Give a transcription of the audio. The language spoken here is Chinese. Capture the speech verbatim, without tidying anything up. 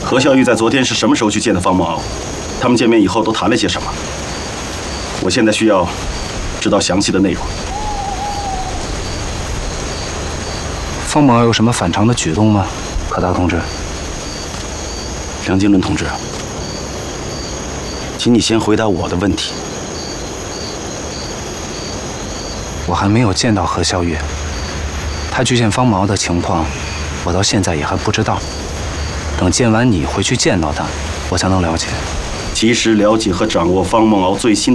何孝玉在昨天是什么时候去见的方梦敖？他们见面以后都谈了些什么？我现在需要知道详细的内容。 方梦敖有什么反常的举动吗？柯达同志， 梁经纶同志，请你先回答我的问题。 我还没有见到何孝玉，他去见方梦敖的情况，我到现在也还不知道。等见完你回去见到他，我才能了解。 及时了解和掌握方梦敖最新